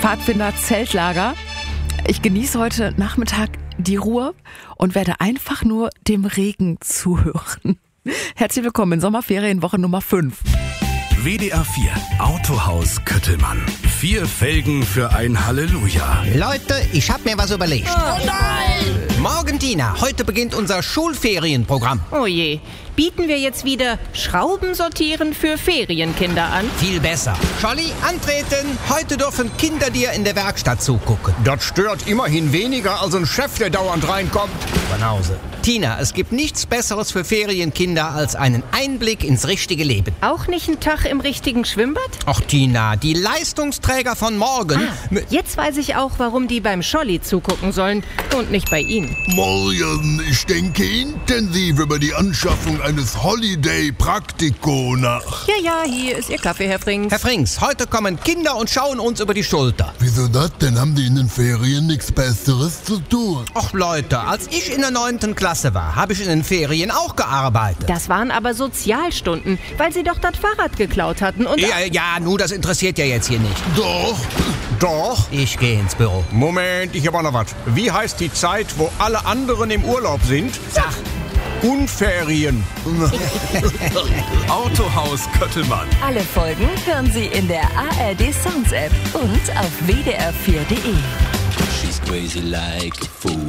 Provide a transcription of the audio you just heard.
Pfadfinder Zeltlager. Ich genieße heute Nachmittag die Ruhe und werde einfach nur dem Regen zuhören. Herzlich willkommen in Sommerferienwoche Nummer 5. WDR 4 Autohaus Köttelmann. 4 Felgen für ein Halleluja. Leute, ich hab mir was überlegt. Oh nein! Morgen, Tina, heute beginnt unser Schulferienprogramm. Oh je, bieten wir jetzt wieder Schrauben sortieren für Ferienkinder an? Viel besser. Scholli, antreten. Heute dürfen Kinder dir in der Werkstatt zugucken. Das stört immerhin weniger als ein Chef, der dauernd reinkommt. Von Hause. Tina, es gibt nichts Besseres für Ferienkinder als einen Einblick ins richtige Leben. Auch nicht einen Tag im richtigen Schwimmbad? Ach, Tina, die Leistungsträger von morgen... Jetzt weiß ich auch, warum die beim Scholli zugucken sollen und nicht bei Ihnen. Morgen, ich denke intensiv über die Anschaffung eines Holiday-Praktikos nach. Ja, hier ist Ihr Kaffee, Herr Frings. Herr Frings, heute kommen Kinder und schauen uns über die Schulter. Wieso das denn? Haben die in den Ferien nichts Besseres zu tun? Ach Leute, als ich in der 9. Klasse war, habe ich in den Ferien auch gearbeitet. Das waren aber Sozialstunden, weil Sie doch das Fahrrad geklaut hatten und... Ja, das interessiert ja jetzt hier nicht. Doch. Ich gehe ins Büro. Moment, ich habe auch noch was. Wie heißt die Zeit, wo alle anderen im Urlaub sind? Sag. Unferien. Autohaus Köttelmann. Alle Folgen hören Sie in der ARD Sounds App und auf wdr4.de. She's crazy like a fool.